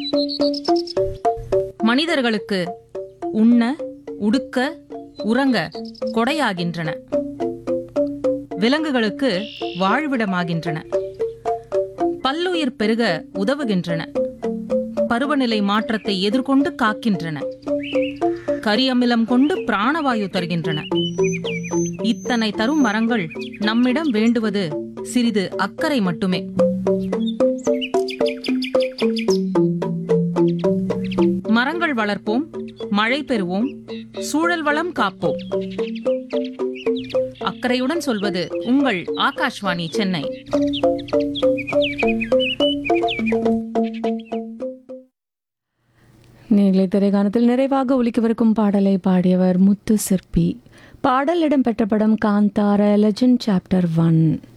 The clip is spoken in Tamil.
மனிதர்களுக்கு உண்ண, உடுக்க, உறங்க கொடையாகின்றன. விலங்குகளுக்கு வாழ்விடமாகின்றன. பல்லுயிர் பெருக உதவுகின்றன. பருவநிலை மாற்றத்தை எதிர்கொண்டு காக்கின்றன. கரியமிலம் கொண்டு பிராணவாயு தருகின்றன. இத்தனை தரும் மரங்கள் நம்மிடம் வேண்டுவது சிறிது அக்கறை மட்டுமே. மரங்கள் வளர்ப்போம், மழை பெறுவோம், சூழல் வளம் காப்போம். அக்கறையுடன் சொல்வது உங்கள் ஆகாஷ்வாணி சென்னை. நேர்களை திரைக்காணத்தில் நிறைவாக ஒலிக்கவிருக்கும் பாடலை பாடியவர் முத்து சிற்பி. பாடல் இடம்பெற்ற படம் காந்தார லெஜண்ட் சாப்டர் 1.